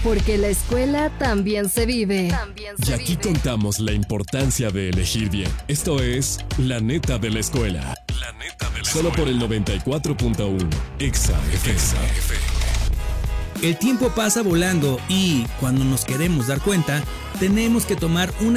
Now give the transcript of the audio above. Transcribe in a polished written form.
Porque la escuela también se vive. Y aquí contamos la importancia de elegir bien. Esto es La Neta de la Escuela. La Neta de la Solo por el 94.1 Exa FM. El tiempo pasa volando y, cuando nos queremos dar cuenta, tenemos que tomar una